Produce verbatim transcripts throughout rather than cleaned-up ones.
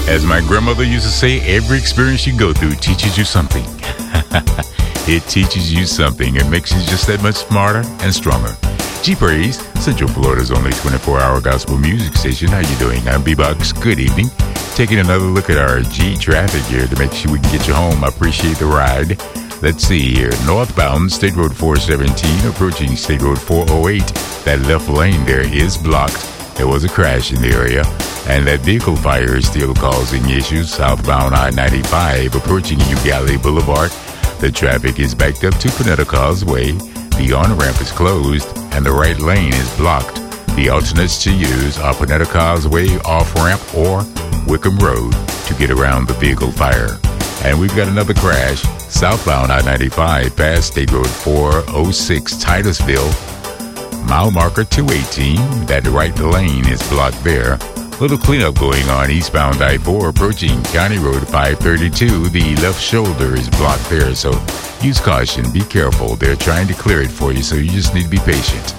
As my grandmother used to say, every experience you go through teaches you something. It teaches you something. It makes you just that much smarter and stronger. G-Praise, Central Florida's only twenty-four hour gospel music station. How you doing? I'm B-Box. Good evening. Taking another look at our G traffic here to make sure we can get you home. I appreciate the ride. Let's see here. Northbound, State Road four seventeen, approaching State Road four oh eight. That left lane there is blocked. There was a crash in the area, and that vehicle fire is still causing issues. Southbound I ninety-five, approaching Ugalli Boulevard. The traffic is backed up to Panetta Causeway. The on-ramp is closed, and the right lane is blocked. The alternates to use are Panetta Causeway off-ramp or Wickham Road to get around the vehicle fire. And we've got another crash. Southbound I ninety-five past State Road four oh six, Titusville. Mile marker two eighteen, that right lane is blocked there. Little cleanup going on eastbound I four approaching County Road five thirty-two. The left shoulder is blocked there, so use caution. Be careful. They're trying to clear it for you, so you just need to be patient.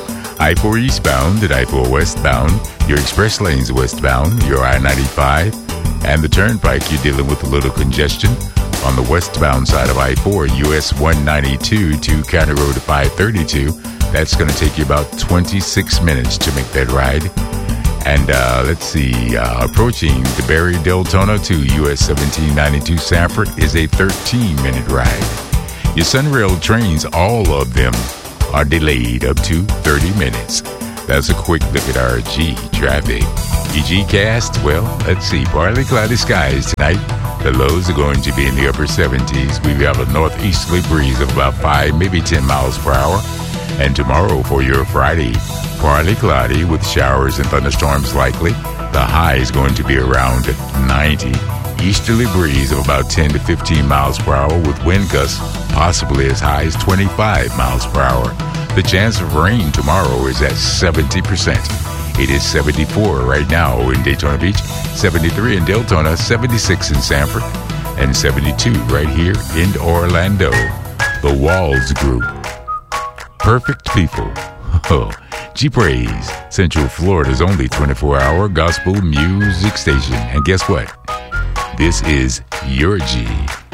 I four eastbound and I four westbound. Your express lanes westbound, your I ninety-five, and the turnpike, you're dealing with a little congestion. On the westbound side of I four, U S one ninety-two to County Road five thirty-two. That's going to take you about twenty-six minutes to make that ride. And uh, let's see, uh, approaching the Barry Deltona to U S seventeen ninety-two Sanford is a thirteen minute ride. Your Sunrail trains, all of them are delayed up to thirty minutes. That's a quick look at our G traffic. E G cast, well, let's see, partly cloudy skies tonight. The lows are going to be in the upper seventies. We have a northeasterly breeze of about five, maybe ten miles per hour. And tomorrow for your Friday, partly cloudy with showers and thunderstorms likely. The high is going to be around ninety. Easterly breeze of about ten to fifteen miles per hour with wind gusts possibly as high as twenty-five miles per hour. The chance of rain tomorrow is at seventy percent. It is seventy-four right now in Daytona Beach, seventy-three in Deltona, seventy-six in Sanford, and seventy-two right here in Orlando. The Walls Group. Perfect people. Oh, G-Praise, Central Florida's only twenty-four hour gospel music station. And guess what? This is your G.